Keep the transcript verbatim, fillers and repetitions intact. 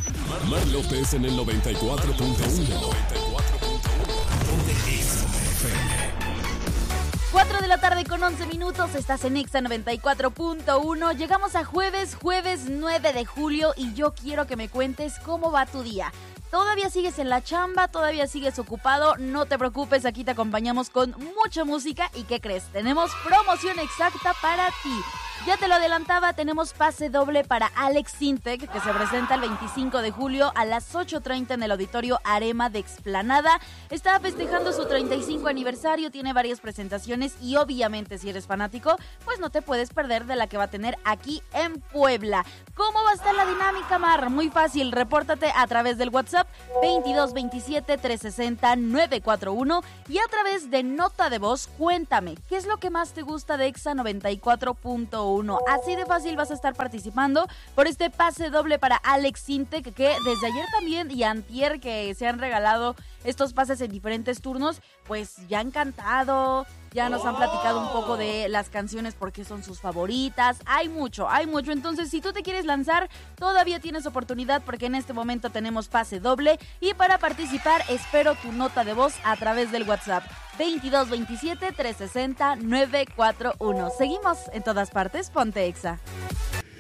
Mar López en el noventa y cuatro punto uno. cuatro de la tarde con once minutos, estás en Exa noventa y cuatro punto uno. Llegamos a jueves, jueves nueve de julio y yo quiero que me cuentes cómo va tu día. ¿Todavía sigues en la chamba? ¿Todavía sigues ocupado? No te preocupes, aquí te acompañamos con mucha música. ¿Y qué crees? Tenemos promoción exacta para ti. Ya te lo adelantaba, tenemos pase doble para Alex Sintek, que se presenta el veinticinco de julio a las ocho treinta en el Auditorio Arema de Explanada. Está festejando su treinta y cinco aniversario, tiene varias presentaciones y obviamente si eres fanático, pues no te puedes perder de la que va a tener aquí en Puebla. ¿Cómo va a estar la dinámica, Mar? Muy fácil, repórtate a través del WhatsApp veintidós veintisiete trescientos sesenta novecientos cuarenta y uno y a través de nota de voz, cuéntame, ¿qué es lo que más te gusta de Exa noventa y cuatro punto uno? Así de fácil vas a estar participando por este pase doble para Alex Sintek, que desde ayer también y antier que se han regalado estos pases en diferentes turnos, pues ya han cantado, ya nos han platicado un poco de las canciones porque son sus favoritas, hay mucho, hay mucho, entonces si tú te quieres lanzar, todavía tienes oportunidad porque en este momento tenemos pase doble y para participar espero tu nota de voz a través del WhatsApp veintidós veintisiete trescientos sesenta novecientos cuarenta y uno. Seguimos en todas partes, ponte Exa.